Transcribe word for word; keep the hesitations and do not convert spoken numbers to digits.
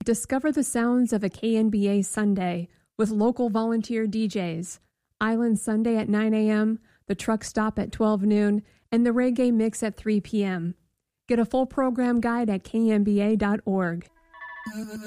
Discover the sounds of a K N B A Sunday with local volunteer D Js. Island Sunday at nine a.m., the truck stop at twelve noon, and the reggae mix at three p.m. Get a full program guide at k n b a dot org.